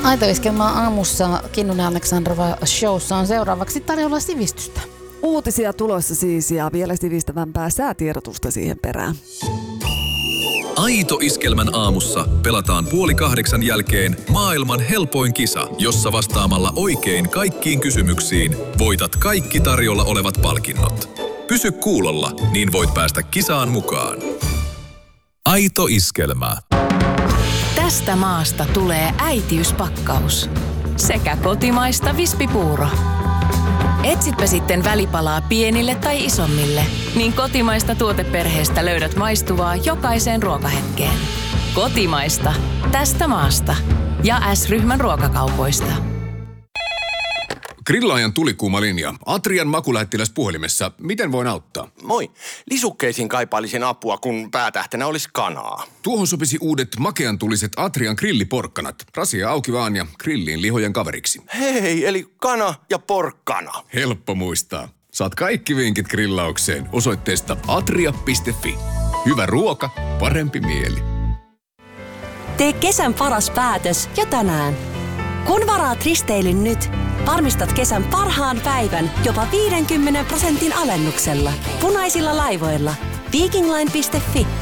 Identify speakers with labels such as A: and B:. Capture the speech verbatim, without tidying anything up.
A: Aito-iskelmä aamussa Kinnunen Aleksandrova showssa on seuraavaksi tarjolla sivistystä.
B: Uutisia tulossa siis ja vielä sivistävämpää säätiedotusta siihen perään.
C: Aito-iskelmän aamussa pelataan puoli kahdeksan jälkeen maailman helpoin kisa, jossa vastaamalla oikein kaikkiin kysymyksiin voitat kaikki tarjolla olevat palkinnot. Pysy kuulolla, niin voit päästä kisaan mukaan. Aito-iskelmä.
D: Tästä maasta tulee äitiyspakkaus. Sekä kotimaista vispipuuro. Etsitpä sitten välipalaa pienille tai isommille, niin kotimaista tuoteperheestä löydät maistuvaa jokaiseen ruokahetkeen. Kotimaista. Tästä maasta. Ja S-ryhmän ruokakaupoista.
E: Grillaajan tulikuuma linja. Atrian makulähettiläs puhelimessa. Miten voin auttaa?
F: Moi. Lisukkeisiin kaipailisin apua, kun päätähtenä olisi kanaa.
E: Tuohon sopisi uudet makean tuliset Atrian grilliporkkanat. Rasia auki vaan ja grilliin lihojen kaveriksi.
F: Hei, eli kana ja porkkana.
E: Helppo muistaa. Saat kaikki vinkit grillaukseen osoitteesta atria piste fi. Hyvä ruoka, parempi mieli.
G: Tee kesän paras päätös jo tänään. Kun varaat risteilyn nyt, varmistat kesän parhaan päivän jopa viidenkymmenen prosentin alennuksella. Punaisilla laivoilla. Vikingline piste fi